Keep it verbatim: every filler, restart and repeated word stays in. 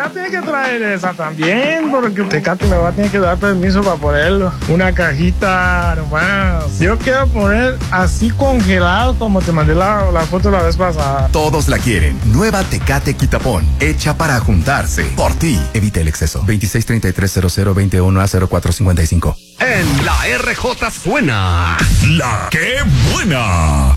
a tener que traer esa también, porque Tecate me va a tener que dar permiso para ponerlo. Una cajita nomás. Yo quiero poner así congelado como te mandé la, la foto la vez pasada. Todos la quieren. Nueva Tecate Quitapón, hecha para juntarse. Por ti. Evita el exceso. veintiséis treinta y tres cero cero veintiuno a cero cuatro cincuenta y cinco. En la R J suena La que buena.